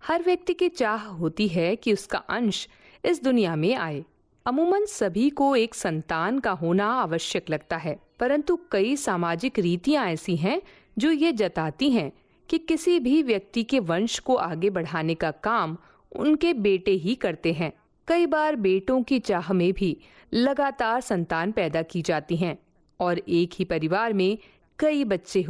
हर व्यक्ति की चाह होती है कि उसका अंश इस दुनिया में आए। अमूमन सभी को एक संतान का होना आवश्यक लगता है, परंतु कई सामाजिक रीतियां ऐसी हैं जो ये जताती हैं कि किसी भी व्यक्ति के वंश को आगे बढ़ाने का काम उनके बेटे ही करते हैं। कई बार बेटों की चाह में भी लगातार संतान पैदा की जाती हैं और एक ही परिवार में कई बच्चे